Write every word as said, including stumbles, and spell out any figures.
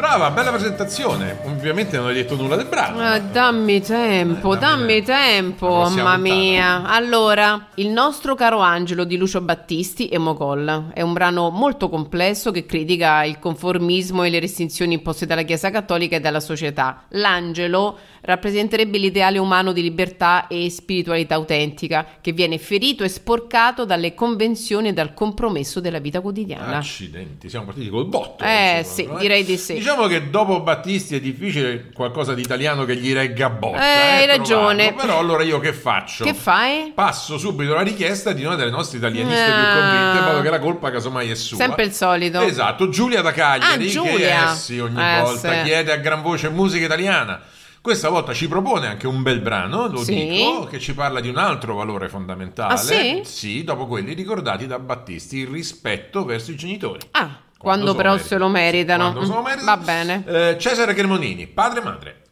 Brava, bella presentazione. Ovviamente non hai detto nulla del brano. Ah, dammi tempo, Eh, dammi dammi tempo, La prossima mamma puntata. mia. Allora, Il nostro caro angelo di Lucio Battisti e Mogol è un brano molto complesso che critica il conformismo e le restrizioni imposte dalla Chiesa Cattolica e dalla società. L'angelo rappresenterebbe l'ideale umano di libertà e spiritualità autentica che viene ferito e sporcato dalle convenzioni e dal compromesso della vita quotidiana. Accidenti, siamo partiti col botto. Eh, oggi, sì, proprio, eh. direi di sì. Diciamo che dopo Battisti è difficile qualcosa di italiano che gli regga a botta. Eh, hai eh, ragione. trovarlo. Però allora io che faccio? Che fai? Passo subito la richiesta di una delle nostre italianiste Ah. più convinte, in modo che la colpa casomai è sua. Sempre il solito. Esatto, Giulia da Cagliari, Ah, Giulia. che eh, sì, ogni Eh, volta sì. chiede a gran voce musica italiana. Questa volta ci propone anche un bel brano, lo Sì. dico, che ci parla di un altro valore fondamentale. Ah, sì? Sì, dopo quelli ricordati da Battisti, il rispetto verso i genitori. Ah, quando, se lo però meritano. se lo meritano. Quando se lo Mm, meritano. va bene. Eh, Cesare Cremonini, padre e madre.